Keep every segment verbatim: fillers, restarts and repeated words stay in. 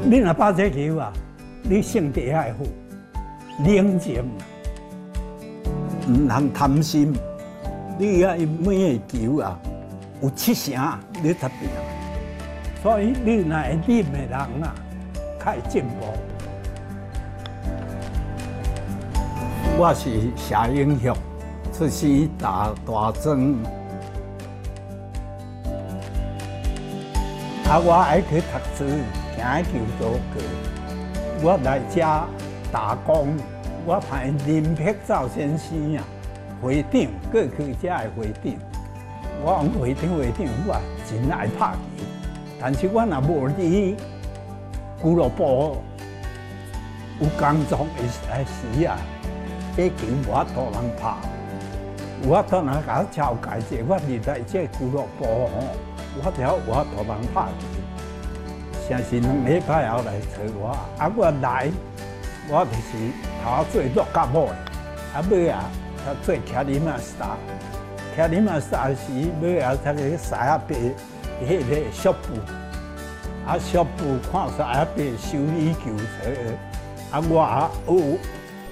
你若打这球啊，你性格爱好，冷静，唔通贪心。你啊，每个球啊有七成你才赢。所以你若会忍的人啊，较会进步。我是谢英雄，出生大大庄。 啊，我爱去读书，行去求道过。我来遮打工，我派林碧照先生啊，会长过去遮的会长。我讲会长会长，我真爱拍球，但是我若无伫俱乐部有工作的时啊，这球无法度人拍。有法度人甲我交代者，我入来这俱乐部吼。 我了我大人拍球，成是两礼拜后来找我，啊我来，我就是头做落甲某的，啊尾啊他做骑林马斯达，骑林马斯达时尾啊他个西亚伯迄个小布，啊小布看西亚伯修理球车，啊我有。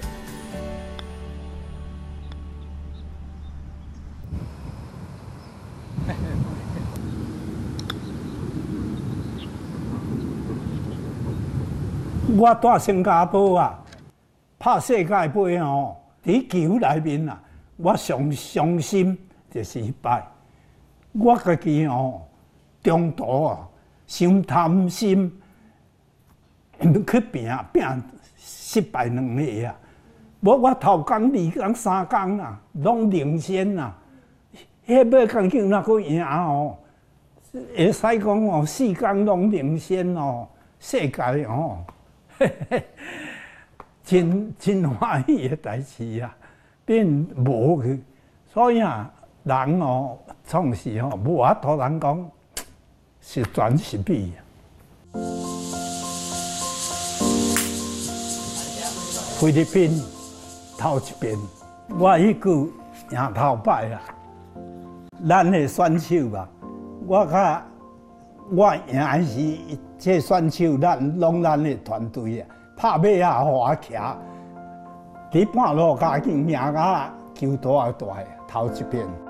我在新加坡啊，拍世界杯哦，伫球内面啊，我上伤心就是失败。我家己哦，中途啊，伤贪心，去拼拼失败两个啊。无我头工、二工、三工啊，拢领先啊。迄尾工竟若阁赢哦，会使讲哦，四工拢领先哦，世界哦。 真真欢喜的代志啊，变无去，所以啊，人哦，创时哦，无法度人讲是全是美啊。菲律宾头一遍，我迄句赢头摆啊，咱的选手啊，我甲。 我赢时，这选手咱拢咱的团队啊，拍马啊，互我骑，伫半路加紧赢甲球大大头一遍。